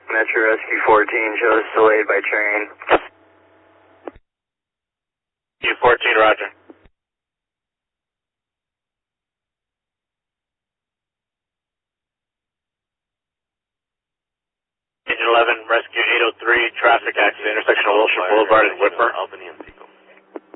Metro Rescue 14 shows delayed by train. U14, roger. Engine 11, Rescue 803, traffic accident, intersection of Wilshire Boulevard and Whitmer. Albany MC.